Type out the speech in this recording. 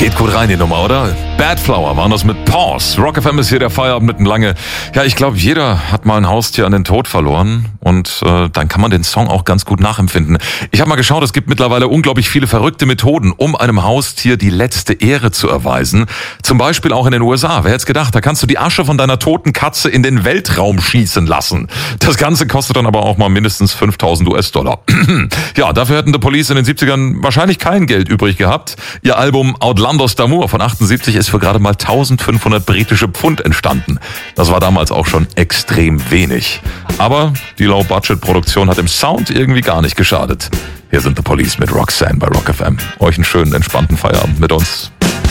Geht gut rein, die Nummer, oder? Bad Flower waren das mit Pause. Rock FM ist hier der Feierabend mitten lange. Ja, ich glaube, jeder hat mal ein Haustier an den Tod verloren. Und dann kann man den Song auch ganz gut nachempfinden. Ich habe mal geschaut, es gibt mittlerweile unglaublich viele verrückte Methoden, um einem Haustier die letzte Ehre zu erweisen. Zum Beispiel auch in den USA. Wer hätte es gedacht, da kannst du die Asche von deiner toten Katze in den Weltraum schießen lassen. Das Ganze kostet dann aber auch mal mindestens 5.000 US-Dollar. Ja, dafür hätten The Police in den 70ern wahrscheinlich kein Geld übrig gehabt. Ihr Album Outlandos d'Amour von 78 ist für gerade mal 1.500 britische Pfund entstanden. Das war damals auch schon extrem wenig. Aber die Low-Budget-Produktion hat dem Sound irgendwie gar nicht geschadet. Hier sind The Police mit Roxanne bei Rock FM. Euch einen schönen, entspannten Feierabend mit uns.